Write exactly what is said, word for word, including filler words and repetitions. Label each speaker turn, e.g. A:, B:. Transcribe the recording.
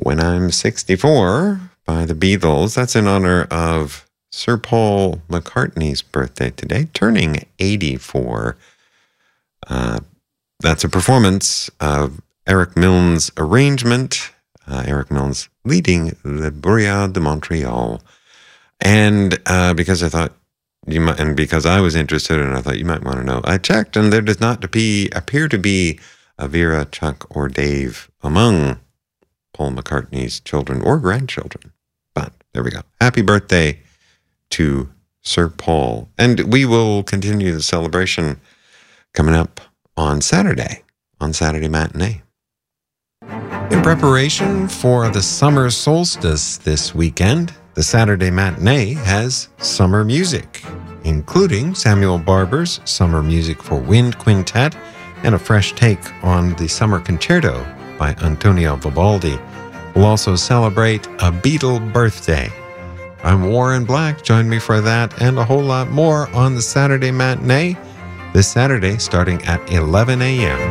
A: When I'm sixty-four by the Beatles. That's in honor of Sir Paul McCartney's birthday today, turning eighty-four. Uh, that's a performance of Eric Milne's arrangement. Uh, Eric Milne's leading the Boreal de Montreal. And uh, because I thought you might, and because I was interested and I thought you might want to know, I checked and there does not be, appear to be a Vera, Chuck, or Dave among Paul McCartney's children or grandchildren. But there we go. Happy birthday to Sir Paul. And we will continue the celebration coming up on Saturday, on Saturday matinee. In preparation for the summer solstice this weekend, the Saturday matinee has summer music, including Samuel Barber's Summer Music for Wind Quintet and a fresh take on the Summer Concerto by Antonio Vivaldi. We'll also celebrate a Beatle birthday. I'm Warren Black. Join me for that and a whole lot more on the Saturday matinee this Saturday starting at eleven a.m.